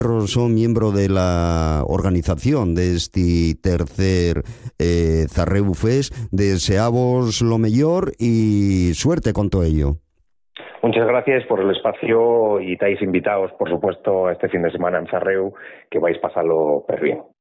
Son miembro de la organización de este tercer Zarreu Fest. Deseamos lo mejor y suerte con todo ello. Muchas gracias por el espacio y estáis invitados, por supuesto, este fin de semana en Zarreu, que vais a pasarlo bien.